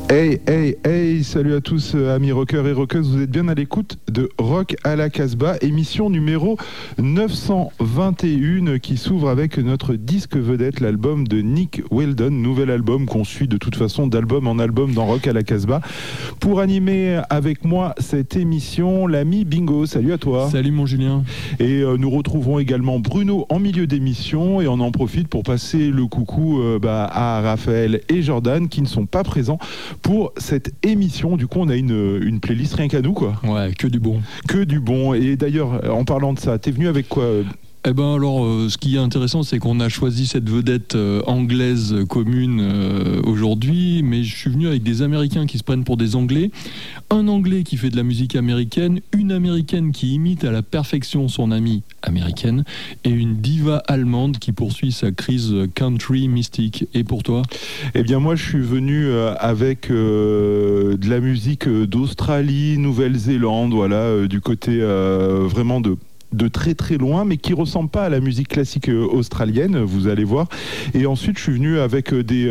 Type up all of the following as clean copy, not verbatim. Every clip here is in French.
Hey, hey, hey, salut à tous amis rockers et rockeuses, vous êtes bien à l'écoute de Rock à la Casbah, émission numéro 921 qui s'ouvre avec notre disque vedette, l'album de Nick Weldon, nouvel album qu'on suit de toute façon d'album en album dans Rock à la Casbah. Pour animer avec moi cette émission, l'ami Bingo, salut à toi. Salut mon Julien. Et nous retrouverons également Bruno en milieu d'émission et on en profite pour passer le coucou à Raphaël et Jordan qui ne sont pas présents pour cette émission. Du coup, on a une playlist rien qu'à nous, quoi. Ouais, que du bon. Que du bon. Et d'ailleurs, en parlant de ça, t'es venu avec quoi ? Eh ben alors, ce qui est intéressant, c'est qu'on a choisi cette vedette anglaise commune aujourd'hui, mais je suis venu avec des Américains qui se prennent pour des Anglais, un Anglais qui fait de la musique américaine, une Américaine qui imite à la perfection son amie américaine, et une diva allemande qui poursuit sa crise country mystique. Et pour toi ? Eh bien moi, je suis venu avec de la musique d'Australie, Nouvelle-Zélande, voilà, du côté vraiment de très très loin, mais qui ressemble pas à la musique classique australienne, vous allez voir. Et ensuite, je suis venu avec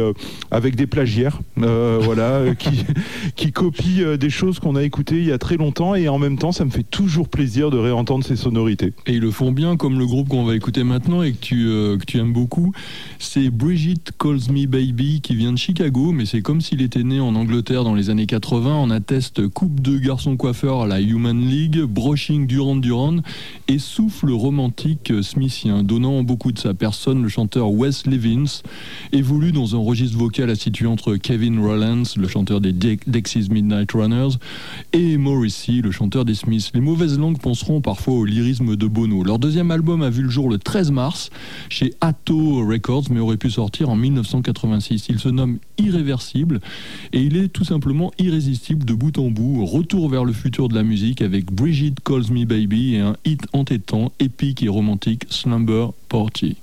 des plagiaires, voilà, qui copient des choses qu'on a écoutées il y a très longtemps, et en même temps, ça me fait toujours plaisir de réentendre ces sonorités. Et ils le font bien, comme le groupe qu'on va écouter maintenant et que tu aimes beaucoup. C'est Bridget Calls Me Baby, qui vient de Chicago, mais c'est comme s'il était né en Angleterre dans les années 80. On atteste coupe de garçons coiffeurs à la Human League, brushing Duran Duran et souffle romantique smithien, donnant beaucoup de sa personne. Le chanteur Wes Levins évolue dans un registre vocal à situer entre Kevin Rowlands, le chanteur des Dexys Midnight Runners, et Morrissey, le chanteur des Smiths. Les mauvaises langues penseront parfois au lyrisme de Bono. Leur deuxième album a vu le jour le 13 mars chez Atto Records, mais aurait pu sortir en 1986. Il se nomme Irréversible et il est tout simplement irrésistible de bout en bout. Retour vers le futur de la musique avec Bridget Calls Me Baby et un hit entêtant, épique et romantique, Slumber Party.